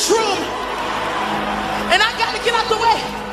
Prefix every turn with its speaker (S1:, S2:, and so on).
S1: this room, and I gotta get out the way.